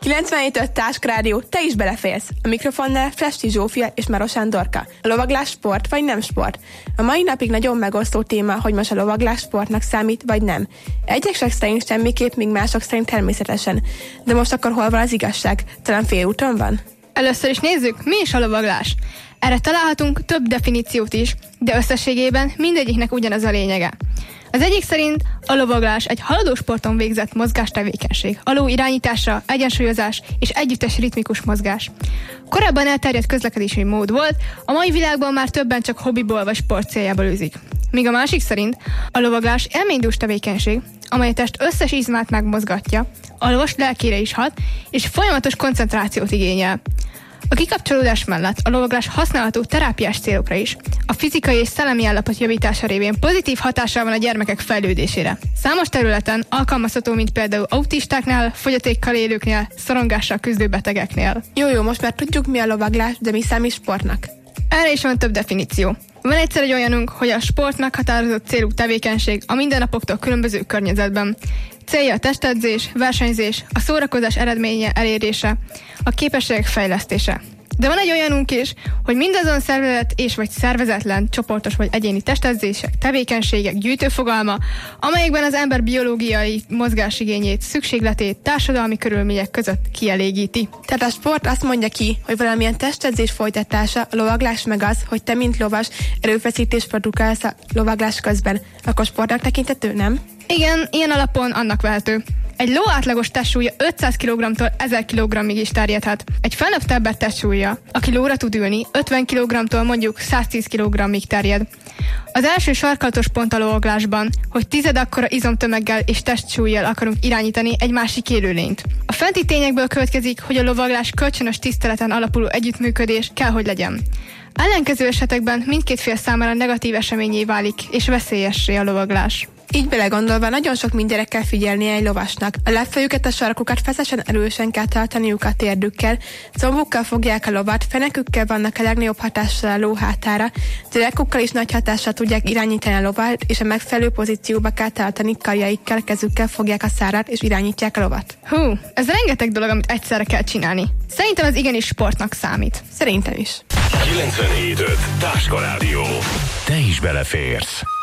97.5 Táskrádió, te is beleférsz. A mikrofonnál Fresti Zsófia és Marosan Dorka. A lovaglás sport vagy nem sport? A mai napig nagyon megosztó téma, hogy most a lovaglás sportnak számít vagy nem. Egyesek szerint semmiképp, míg mások szerint természetesen. De most akkor hol van az igazság? Talán félúton van? Először is nézzük, mi is a lovaglás. Erre találhatunk több definíciót is, de összességében mindegyiknek ugyanaz a lényege. Az egyik szerint a lovaglás egy haladó sporton végzett mozgástevékenység, a ló irányítása, egyensúlyozás és együttes ritmikus mozgás. Korábban elterjedt közlekedési mód volt, a mai világban már többen csak hobbiból vagy sport céljából űzik. Míg a másik szerint a lovaglás élménydús tevékenység, amely a test összes izmát megmozgatja, a lovas lelkére is hat, és folyamatos koncentrációt igényel. A kikapcsolódás mellett a lovaglás használható terápiás célokra is. A fizikai és szellemi állapot javítása révén pozitív hatással van a gyermekek fejlődésére. Számos területen alkalmazható, mint például autistáknál, fogyatékkal élőknél, szorongással küzdő betegeknél. Jó, most már tudjuk, mi a lovaglás, de mi számít sportnak? Erre is van több definíció. Van egyszer egy olyanunk, hogy a sport meghatározott célú tevékenység a mindennapoktól különböző környezetben. Célja a testedzés, versenyzés, a szórakozás eredménye elérése, a képességek fejlesztése. De van egy olyanunk is, hogy mindazon szervezet és vagy szervezetlen, csoportos vagy egyéni testedzések, tevékenységek gyűjtőfogalma, amelyekben az ember biológiai mozgásigényét, szükségletét társadalmi körülmények között kielégíti. Tehát a sport azt mondja ki, hogy valamilyen testedzés folytatása, a lovaglás meg az, hogy te mint lovas erőfeszítés produkálsz a lovaglás közben. Akkor sportnak tekintető, nem? Igen, ilyen alapon annak vehető. Egy ló átlagos testsúlya 500 kg-tól 1000 kg-ig is terjedhet. Egy felnőtt ember testsúlya, aki lóra tud ülni, 50 kg-tól mondjuk 110 kg-ig terjed. Az első sarkalatos pont a lovaglásban, hogy 10 akkora izomtömeggel és testsúllyal akarunk irányítani egy másik élőlényt. A fenti tényekből következik, hogy a lovaglás kölcsönös tiszteleten alapuló együttműködés kell, hogy legyen. Ellenkező esetekben mindkét fél számára negatív eseményé válik és veszélyessé a lovaglás. Így belegondolva nagyon sok mindenre kell figyelnie egy lovasnak. A lábfejüket, a sarkukat feszesen erősen kell tartaniuk a térdükkel, combukkal fogják a lovat, fenekükkel vannak a legnagyobb hatással a ló hátára, derekukkal is nagy hatással tudják irányítani a lovat, és a megfelelő pozícióba kell tartani, karjaikkel, kezükkel fogják a szárat és irányítják a lovat. Hú, ez rengeteg dolog, amit egyszerre kell csinálni. Szerintem ez igenis sportnak számít. Szerintem is. 97.5 Táskarádió. Te is beleférsz.